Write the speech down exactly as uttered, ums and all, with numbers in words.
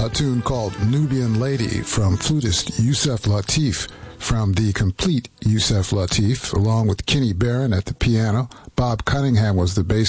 a tune called Nubian Lady from flutist Yusef Lateef from the complete Yusef Lateef, along with Kenny Barron at the piano. Bob Cunningham was the bass